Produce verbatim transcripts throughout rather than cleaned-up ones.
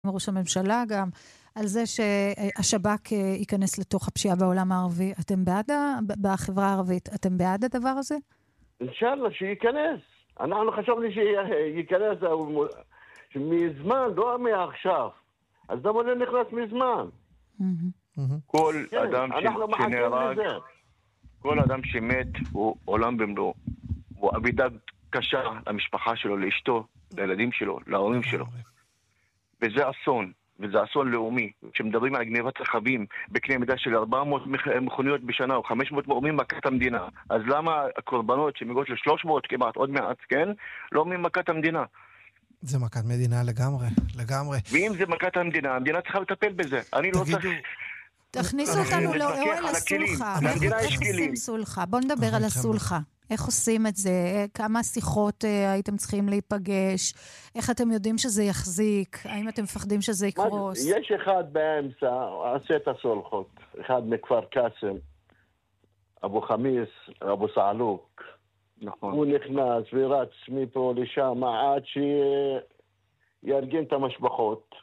ראש הממשלה גם, על זה שהשב"כ ייכנס לתוך הפשיעה בעולם הערבי. אתם בעד, בחברה הערבית, אתם בעד הדבר הזה? אינשאללה, שייכנס. אנחנו חשבנו שייכנס מזמן, לא מעכשיו. אז למה לא נכנס מזמן? כל אדם שנהרג, כל אדם שמת הוא עולם במלואו. הוא אבידה קשה למשפחה שלו, לאשתו, לילדים שלו, להורים שלו. וזה אסון, וזה אסון לאומי. כשמדברים על גניבת רכבים בקנה מידה של ארבע מאות מכוניות בשנה או חמש מאות מורמים מכת המדינה, אז למה הקורבנות שמגיעות ל-שלוש מאות כמעט עוד מעט, כן? לא ממכת המדינה. זה מכת מדינה לגמרי, לגמרי. ואם זה מכת המדינה, המדינה צריכה לטפל בזה. אני לא צריך... תכניסו אותנו לאוהל הסולחה. איך עושים סולחה? בוא נדבר על הסולחה. איך עושים את זה? כמה שיחות הייתם צריכים להיפגש? איך אתם יודעים שזה יחזיק? האם אתם מפחדים שזה יקרוס? יש אחד באמצע, עשה את הסולחות. אחד מכפר קאסם, אבו חמיס, אבו סעלוק. הוא נכנס ורץ מפה לשם עד שיארגן את המשפחות.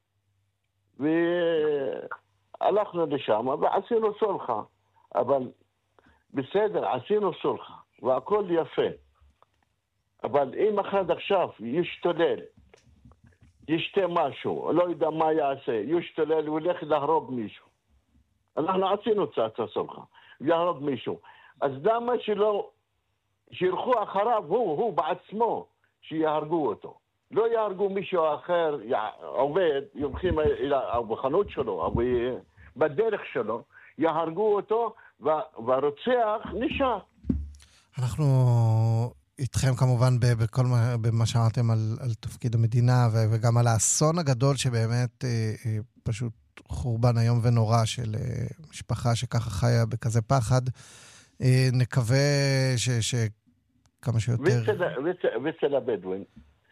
והלכנו לשם ועשינו סולחה. אבל בסדר, עשינו סולחה. והכל יפה. אבל אם אחד עכשיו ישתולל, ישתה משהו, לא יודע מה יעשה, ישתולל, הוא ילך להרוג מישהו. אנחנו עשינו צעת הסולחה, יהרוג מישהו. אז למה שלא, שירחו אחריו הוא, הוא בעצמו, שיהרגו אותו. לא יהרגו מישהו אחר, עובד, יומחים בחנות שלו, בדרך שלו, יהרגו אותו, והרוצח נשאר. אנחנו איתכם כמובן בכל מה, במה שאמרתם על, על תפקיד המדינה ו, וגם על האסון הגדול שבאמת אה, אה, פשוט חורבן היום ונורא של אה, משפחה שככה חיה בכזה פחד. אה, נקווה ש, שכמה שיותר... ואצל הבדואים,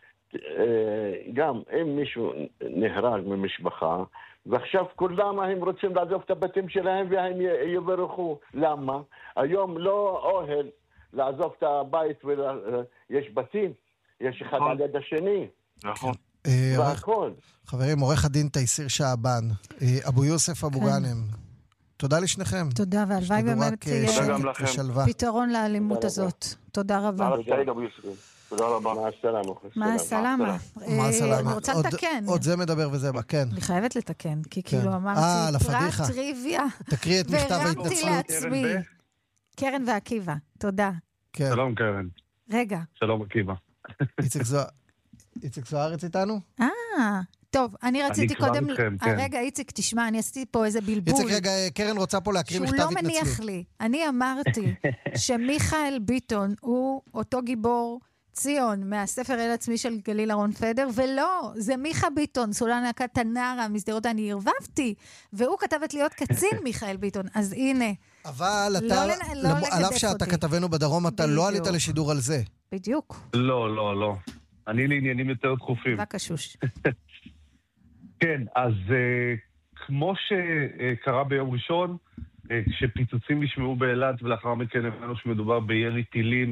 גם אם מישהו נהרג ממשפחה, ועכשיו כולם הם רוצים לעזוב את הבתים שלהם והם יברחו. למה? היום לא אוהל לעזוב את הבית ויש בתים, יש אחד על יד השני. נכון. והכל. חברים, עורך הדין תייסיר שעבן, אבו יוסף אבו גאנם, תודה לשניכם. תודה, והלוואי באמת יהיה פתרון לאלימות הזאת. תודה רבה. תודה רבה. מה הסלאמה? מה הסלאמה? אני רוצה לתקן. עוד זה מדבר וזה בא, כן. אני חייבת לתקן, כי כאילו אמרתי פרט טריוויה. תקריא את מכתב ההתנצלות. והרמתי לעצמי. קרן ועקיבא, תודה. שלום קרן. רגע. שלום עקיבא. איציק זוארץ איתנו? אה, טוב, אני רציתי קודם... רגע, איציק, תשמע, אני עשיתי פה איזה בלבול. איציק, רגע, קרן רוצה פה להקריא מכתב התנצלות. שהוא לא מניח לי. אני אמרתי שמיכאל ביטון הוא אותו גיבור ציון מהספר אל עצמי של גליל אהרון פדר, ולא, זה מיכה ביטון, סולן להקת הנערה, מסדרות, אני הרבבתי, והוא כתבת להיות קצין מיכאל ביטון, אז הנה. אבל אתה, על אף שאתה כתבנו בדרום, אתה לא עלית לשידור על זה. בדיוק. לא, לא, לא. אני לעניינים יותר דחופים. בקשוש. כן, אז כמו שקרה ביום ראשון, כשפיצוצים נשמעו באילת, ולאחר מכן הבנו שמדובר בירי טילים,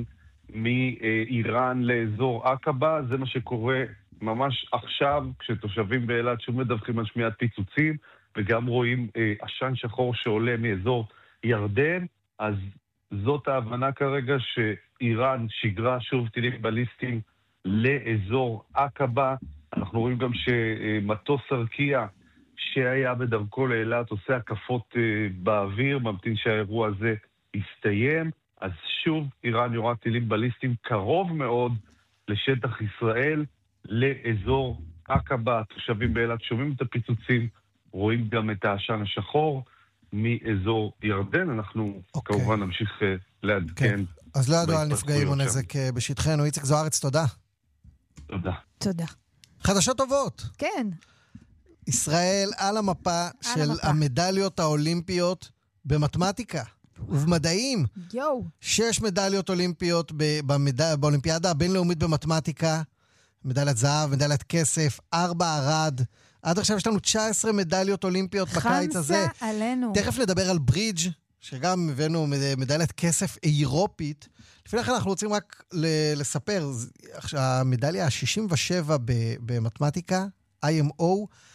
מאיראן לאזור עקבה, זה מה שקורה ממש עכשיו, כשתושבים באילת שוב מדווחים על שמיעת פיצוצים, וגם רואים אה, עשן שחור שעולה מאזור ירדן, אז זאת ההבנה כרגע שאיראן שיגרה שוב טילים בליסטיים לאזור עקבה. אנחנו רואים גם שמטוס ארקיע שהיה בדרכו לאילת עושה הקפות אה, באוויר, ממתין שהאירוע הזה יסתיים. אז שוב, איראן יורה טילים בליסטיים קרוב מאוד לשטח ישראל, לאזור עקבה. התושבים באילת שומעים את הפיצוצים, רואים גם את העשן השחור מאזור ירדן. אנחנו okay. כמובן נמשיך uh, לעדכן. Okay. אז לא ידוע על נפגעים או נזק uh, בשטחנו. איציק זוארץ, תודה. תודה. תודה. חדשות טובות. כן. ישראל על המפה על של המפה. המדליות האולימפיות במתמטיקה. ובמדעים. יו. שש מדליות אולימפיות במד... באולימפיאדה הבינלאומית במתמטיקה. מדליית זהב, מדליית כסף, ארבע ערד. עד עכשיו יש לנו תשע עשרה מדליות אולימפיות בקיץ הזה. חמסה עלינו. תכף נדבר על ברידג' שגם הבאנו מדליית כסף אירופית. לפני כן אנחנו רוצים רק לספר, המדליה ה-שישים ושבע במתמטיקה איי אם או,